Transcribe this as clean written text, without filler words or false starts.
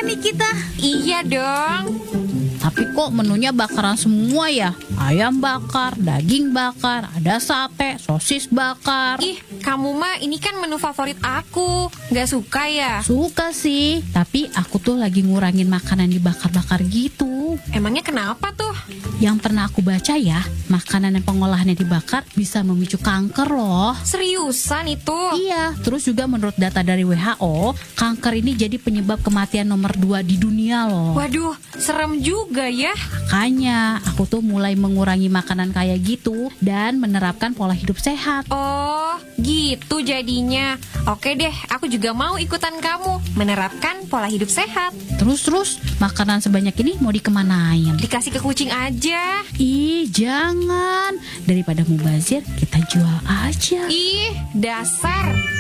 makan nih kita. Iya dong. Tapi kok menunya bakaran semua ya? Ayam bakar, daging bakar, ada sate, sosis bakar. Ih, kamu mah ini kan menu favorit aku. Gak suka ya? Suka sih, tapi aku tuh lagi ngurangin makanan dibakar-bakar gitu. Emangnya kenapa tuh? Yang pernah aku baca ya, makanan yang pengolahannya dibakar bisa memicu kanker loh. Seriusan itu? Iya, terus juga menurut data dari WHO, kanker ini jadi penyebab kematian nomor 2 di dunia loh. Waduh, serem juga ya. Makanya, aku tuh mulai mengurangi makanan kayak gitu dan menerapkan pola hidup sehat. Oh, gitu jadinya. Oke deh, aku juga mau ikutan kamu menerapkan pola hidup sehat. Terus, makanan sebanyak ini mau dikemanain? Dikasih ke kucing aja. Ih, jangan. Daripada mubazir, kita jual aja. Ih, dasar.